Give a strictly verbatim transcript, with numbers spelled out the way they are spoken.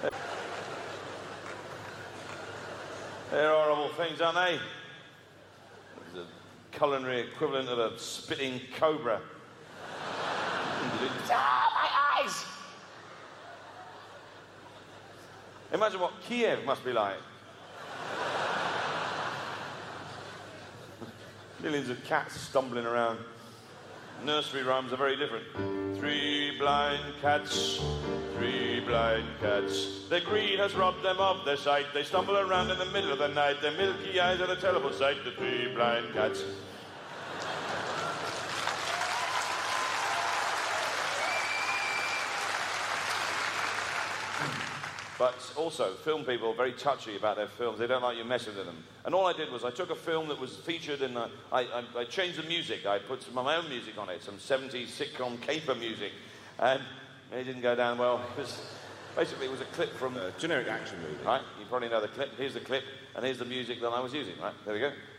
They're horrible things, aren't they? The culinary equivalent of a spitting cobra. Ah, my eyes! Imagine what Kiev must be like. Millions of cats stumbling around. Nursery rhymes are very different. Three blind cats, three blind cats. Their greed has robbed them of their sight. They stumble around in the middle of the night. Their milky eyes are a terrible sight. The three blind cats. But also, film people are very touchy about their films. They don't like you messing with them. And all I did was I took a film that was featured in the... I, I, I changed the music. I put some of my own music on it, some seventies sitcom caper music. And it didn't go down well. It was... Basically, it was a clip from... A generic action movie. Right? You probably know the clip. Here's the clip, and here's the music that I was using, right? There we go.